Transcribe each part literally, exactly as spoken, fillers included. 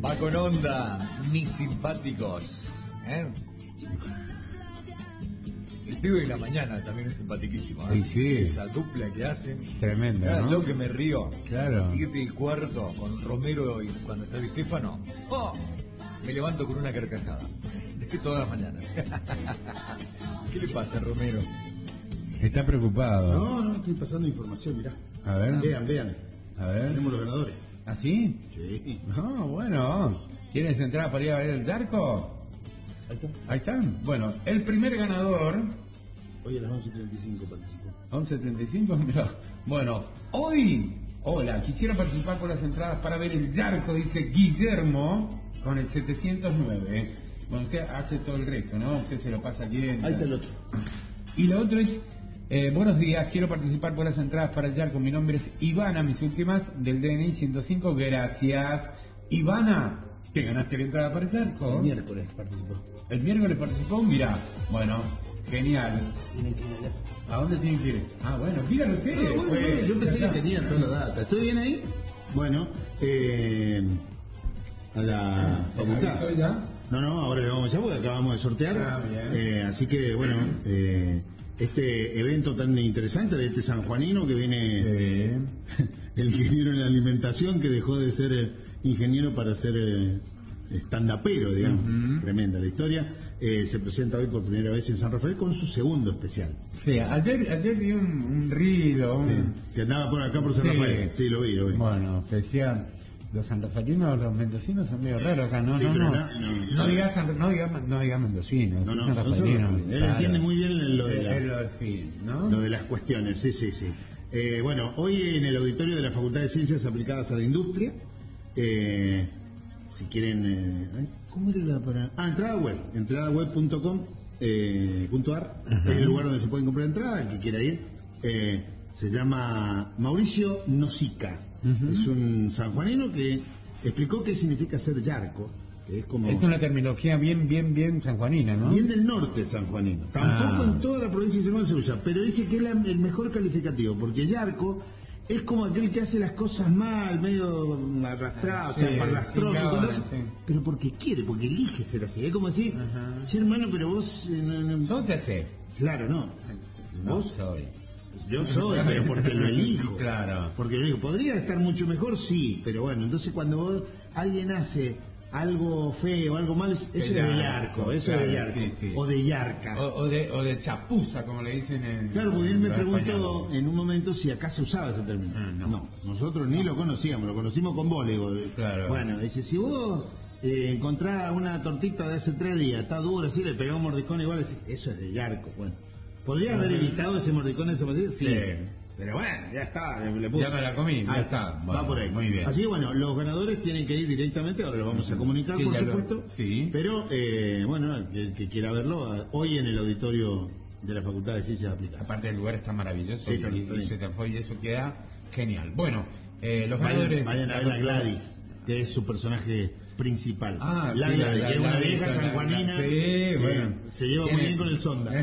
Va con onda, mis simpáticos. ¿Eh? El pibe de la mañana también es simpaticísimo. ¿Eh? Sí, sí. Esa dupla que hacen. Tremenda, ¿no? Lo que me río. Claro. Siete y cuarto con Romero y cuando está Di Stefano. ¡Oh! Me levanto con una carcajada. Desde todas las mañanas. ¿Qué le pasa, Romero? Está preocupado. No, no, estoy pasando información, mirá. A ver. Vean, vean. A ver. Tenemos los ganadores. ¿Ah, sí? Sí. No, bueno. ¿Tienes entrada para ir a ver el charco? Ahí está. Ahí están. Bueno, el primer ganador, Hoy a las once y treinta y cinco participó. once treinta y cinco, mira. Bueno, hoy, hola, quisiera participar por las entradas para ver el charco, dice Guillermo, con el setecientos nueve. Bueno, usted hace todo el resto, ¿no? Usted se lo pasa aquí. En... Ahí está el otro. Y lo otro es, eh, buenos días, quiero participar por las entradas para el charco. Mi nombre es Ivana, mis últimas del D N I ciento cinco. Gracias. Ivana, ¿te ganaste la entrada para el charco? El miércoles participó. El miércoles participó, mirá. Bueno, genial. Tienen que ir allá. ¿A dónde tienen que ir? Ah, bueno, díganlo ustedes. No, bueno, pues, bueno, yo pensé ya que está. tenían toda la data. ¿Estoy bien ahí? Bueno, eh, a la facultad. ¿Avisó ya? No, no, ahora le vamos a porque acabamos de sortear. Ah, bien. Eh, así que, bueno, eh, este evento tan interesante de este sanjuanino que viene, Sí. el ingeniero en la alimentación que dejó de ser eh, ingeniero para ser eh, stand-upero, digamos. Ujú. Tremenda la historia. Eh, se presenta hoy por primera vez en San Rafael con su segundo especial. Sí, ayer, ayer vi un, un reel, un... Sí, que andaba por acá por San Sí. Rafael. Sí, lo vi, lo vi. Bueno, que decía, los santafarinos, los mendocinos son medio raros acá, no, Sí, no, pero no, no, no, no. digas, san- no digas, no digas mendocinos, No, sí, no, son santafarinos, sanjuaninos. Él claro. entiende muy bien lo de Eh, las- lo- sí, ¿no? Lo de las cuestiones, sí, sí, sí. Eh, bueno, hoy en el auditorio de la Facultad de Ciencias Aplicadas a la Industria, eh, si quieren... eh, ay, ¿cómo era la para...? Ah, entrada web, entradaweb punto com eh, punto ar, es el lugar donde se pueden comprar entradas, el que quiera ir. Eh, se llama Mauricio Nosica, es un sanjuanino que explicó qué significa ser yarco, que es como... Es una terminología bien, bien, bien sanjuanina, ¿no? Bien del norte sanjuanino. Tampoco Ah. en toda la provincia de San se usa, pero dice que es la- el mejor calificativo, porque yarco es como aquel que hace las cosas mal, medio arrastrado, Sí, o sea, arrastroso, sin cuando ganas, hace- sí. pero porque quiere, porque elige ser así. Es como decir, Ajá. sí, hermano, pero vos... eh, no- no- ¿Sos te hace? claro, no. No ¿Vos? soy. Yo soy, pero porque lo elijo. Claro. Porque lo elijo. ¿Podría estar mucho mejor? Sí, pero bueno, entonces cuando vos, alguien hace algo feo, algo malo, eso es de Yarco, yarco, eso claro, es de yarco. sí, sí. O de yarca. O, o de, o de chapuza, como le dicen en... Claro, porque él me en preguntó español. en un momento si acá se usaba ese término. Ah, no. nosotros ni lo conocíamos, lo conocimos con vos, le digo. Claro. Bueno, dice, si vos eh, encontrás una tortita de hace tres días, está dura, así, le pegás un mordiscón igual, decís, eso es de yarco. Bueno, ¿podría haber evitado ese mordiscón ese mordiscón? Sí. Sí. Pero bueno, ya está, le, le puse. Ya me la comí, ya Ahí está. va Bueno, por ahí. muy bien. Así que bueno, los ganadores tienen que ir directamente, ahora los vamos a comunicar, Sí, por ya lo- supuesto. sí. Pero, eh, bueno, el que quiera verlo, hoy en el auditorio de la Facultad de Ciencias Aplicadas. Aparte el lugar está maravilloso Sí, y, está bien, está y bien. se te fue y eso queda genial. Bueno, eh, los Vayan, ganadores... vayan a ver a Gladys, que es su personaje principal. Ah, la sí, Gladys, la- que es la- una la- vieja la- sanjuanina. la- sí, eh, bueno. se lleva muy Tiene- bien con el sonda.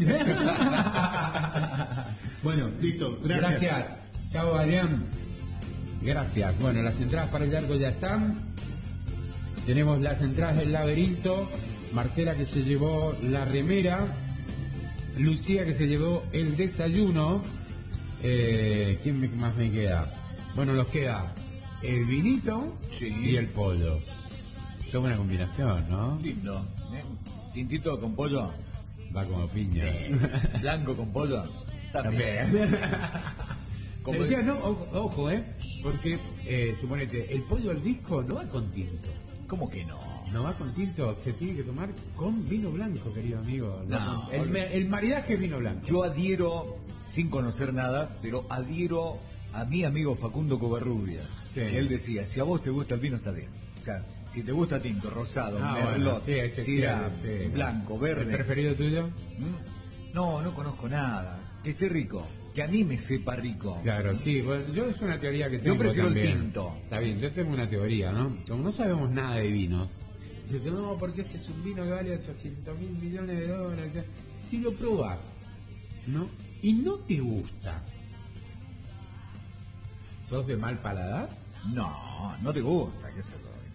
Bueno, listo, gracias. Gracias. Chao, Adrián. Gracias. Bueno, las entradas para el largo ya están. Tenemos las entradas del laberinto. Marcela que se llevó la remera. Lucía que se llevó el desayuno. Eh, ¿Quién me- más me queda? Bueno, nos queda el vinito Sí. y el pollo. Es buena combinación, ¿no? Lindo. ¿Eh? Tintito con pollo. Va como piña. Blanco con pollo. También. También. Como Te decía, el- no, ojo, ojo, eh, porque eh, suponete, el pollo al disco no va con tinto, ¿Cómo que no? no va con tinto, se tiene que tomar con vino blanco, querido amigo. No, el, me- el maridaje es vino blanco. Yo adhiero, sin conocer nada, pero adhiero a mi amigo Facundo Covarrubias. Sí. Que él decía, si a vos te gusta el vino está bien. O sea, si te gusta tinto, rosado, Ah, merlot, bueno, sí, ese syrah, sí, sí. blanco, ¿El verde. preferido tuyo? ¿Mm? No, no conozco nada. Que esté rico. Que a mí me sepa rico. Claro, sí, bueno, yo es una teoría que tengo Yo prefiero el también. tinto. Está bien, yo tengo una teoría, ¿no? Como no sabemos nada de vinos, dices, no, porque este es un vino que vale ochocientos mil millones de dólares. Si lo probás, ¿no? Y no te gusta, ¿sos de mal paladar? No, no te gusta, qué sé yo.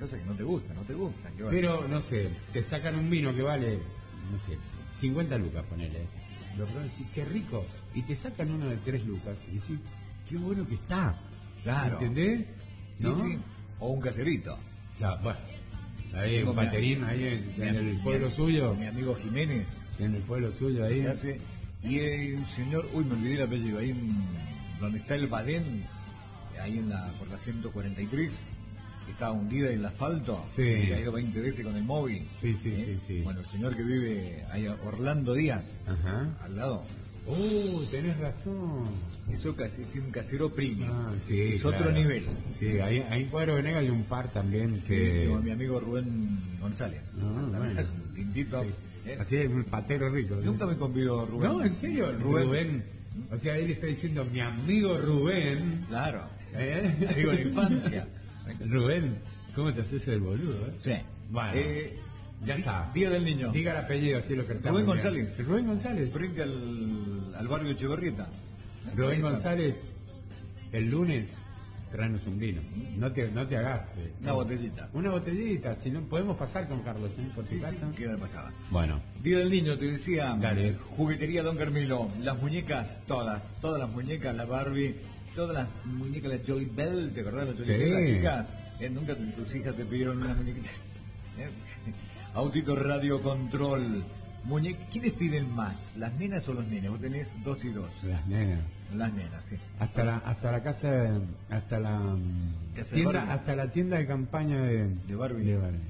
Cosa que no te gusta, no te gusta. ¿Qué vas a Pero, hacer? no sé, te sacan un vino que vale, no sé, cincuenta lucas, ponele. Lo pruebas y decís, qué rico. Y te sacan uno de tres lucas y decís, qué bueno que está. Claro. ¿Entendés? Sí, ¿No? sí. O un caserito. O sea, bueno, ahí Tengo un mi- baterín, ahí en, Mi- en el mi- pueblo suyo, Mi amigo Jiménez. en el pueblo suyo ahí. que hace. Y hay un señor, uy, me olvidé el apellido, ahí en, donde está el Badén, ahí en la, por la ciento cuarenta y tres, que estaba hundida en el asfalto, Sí. y ha ido veinte veces con el móvil. Sí, sí, ¿Eh? sí, sí. Bueno, el señor que vive ahí, Orlando Díaz, Ajá. al lado, Uh, tenés razón. eso casi es un casero premium, Ah, sí, es claro. otro nivel. Sí, ahí, ahí en Cuadro Venegas hay un par también Sí, que... como mi amigo Rubén González. Ah, También bueno. es un tintito. Sí. ¿eh? Así es un patero rico. ¿sí? Nunca me convidó Rubén. No, en serio, Rubén. Rubén. O sea, él está diciendo, mi amigo Rubén. Claro. ¿Eh? Amigo de infancia. Rubén, ¿cómo te haces el boludo? Eh? Sí. Bueno, Eh, ya di- está. Día del Niño. Diga el apellido, así lo que Rubén González. Rubén González. Frente al, al barrio Echeverrieta. Rubén Ahí está. González, el lunes, tráenos un vino. No te, no te hagas. eh, Una botellita. Una botellita, si no podemos pasar con Carlos ¿eh? por tu Sí, sí, casa. queda pasada. Bueno, Día del Niño, te decía. Dale. Juguetería Don Carmelo. Las muñecas, todas. Todas las muñecas, la Barbie. Todas las muñecas, la Jolly Bell. ¿Te acordás de las Jolly Sí. Bell, las chicas? Eh, Nunca tu- tus hijas te pidieron una muñequita. Eh, Autito Radio Control. Muñe... ¿Quiénes piden más? ¿Las nenas o los nenes? Vos tenés dos y dos. las nenas. Las nenas, sí. Hasta la, hasta la casa, hasta la mm, Casa de tienda, Barbie. hasta la tienda de campaña de, De Barbie. de Barbie.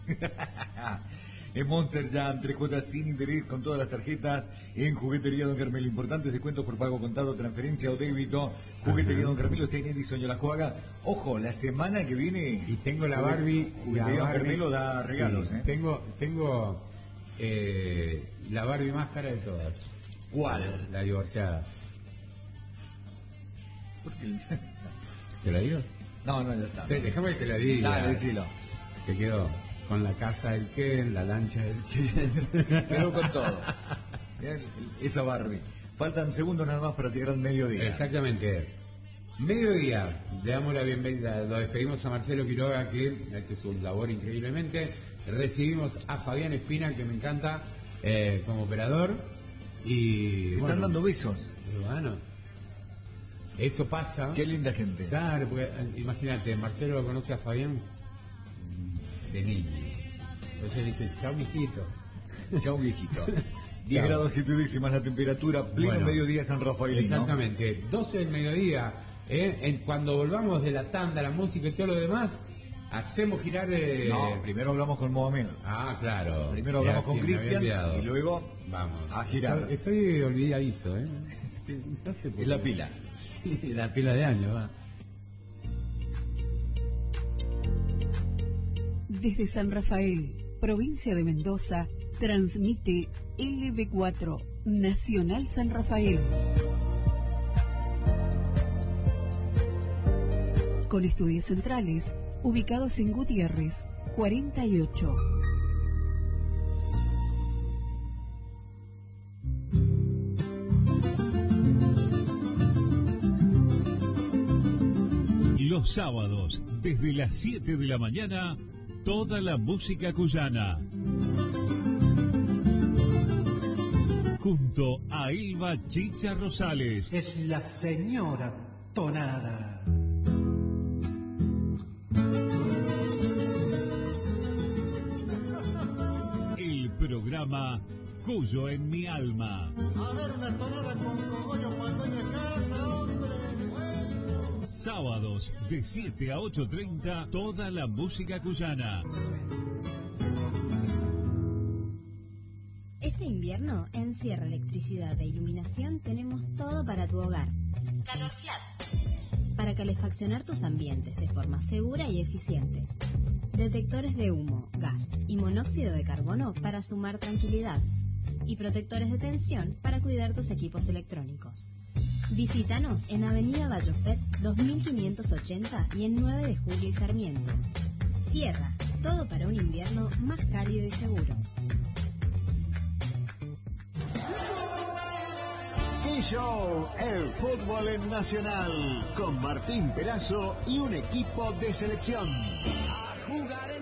En Monster Jam, tres cuotas sin interés con todas las tarjetas. En Juguetería Don Carmelo, importantes descuentos por pago contado, transferencia o débito. Juguetería Ajá. Don Carmelo está en Edison y La Juaga. Ojo, la semana que viene. Y tengo la Juguet- Barbie. Juguetería la Don Barbie- Carmelo da regalos, sí, ¿eh? Tengo, tengo eh, la Barbie más cara de todas. ¿Cuál? La divorciada. Porque- ¿Te la digo? No, no, ya está. Te- Déjame que te la diga. Dale, decilo. Se quedó con la casa del Ken, la lancha del Ken. Se quedó con todo. Bien, esa Barbie. Faltan segundos nada más para llegar al mediodía. Exactamente. Mediodía, le damos la bienvenida, lo despedimos a Marcelo Quiroga, que ha hecho su labor increíblemente. Recibimos a Fabián Espina, que me encanta, eh, como operador. Y Se bueno, están dando besos. bueno, eso pasa. Qué linda gente. Claro, porque, eh, imagínate, Marcelo lo conoce a Fabián mm, de niño. Entonces dice, chao, mijito. Chao, viejito. diez Chao. grados siete décimas la temperatura, pleno Bueno, mediodía San Rafaelino. Exactamente, doce del mediodía, ¿eh? En- cuando volvamos de la tanda, la música y todo lo demás, hacemos girar... eh, No, primero hablamos con Mohamed. Ah, claro. Primero hablamos Ya, con sí, me había Cristian olvidado. y luego Vamos. a girar. Estoy, estoy olvidadizo, ¿eh? No sé por Es la qué. pila. Sí, la pila de años, va. Desde San Rafael, provincia de Mendoza, transmite L B cuatro, Nacional San Rafael. Con estudios centrales, ubicados en Gutiérrez, cuarenta y ocho. Los sábados, desde las siete de la mañana, toda la música cuyana. Junto a Elba Chicha Rosales. Es la señora Tonada. El programa Cuyo en mi alma. A ver, una tonada con cogollo para en casa, hombre. Sábados de siete a ocho treinta, toda la música cuyana. Este invierno, en Sierra Electricidad e Iluminación tenemos todo para tu hogar. Calor Flat, para calefaccionar tus ambientes de forma segura y eficiente. Detectores de humo, gas y monóxido de carbono para sumar tranquilidad. Y protectores de tensión para cuidar tus equipos electrónicos. Visítanos en Avenida Bayofet dos mil quinientos ochenta y en nueve de julio y Sarmiento. Sierra, todo para un invierno más cálido y seguro. Show, el fútbol en Nacional, con Martín Perazo y un equipo de selección. Jugaré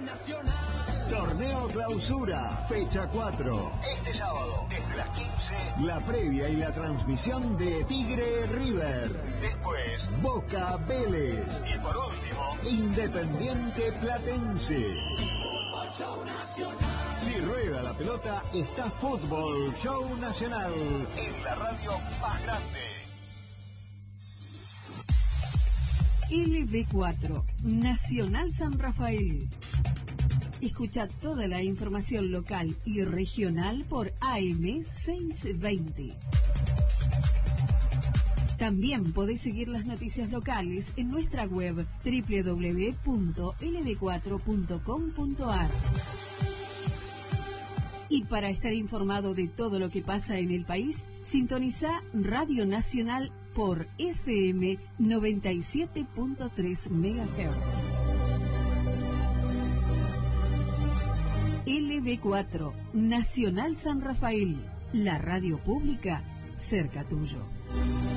Torneo Clausura, fecha cuatro. Este sábado, desde las quince, la previa y la transmisión de Tigre River. Después, Boca Vélez. Y por último, Independiente Platense. Si rueda la pelota, está Fútbol Show Nacional en la radio más grande. L B cuatro, Nacional San Rafael. Escucha toda la información local y regional por A M seiscientos veinte. También podés seguir las noticias locales en nuestra web doble u doble u doble u punto l b cuatro punto com punto a r. Y para estar informado de todo lo que pasa en el país, sintoniza Radio Nacional por F M noventa y siete punto tres megahertz. L B cuatro, Nacional San Rafael, la radio pública cerca tuyo.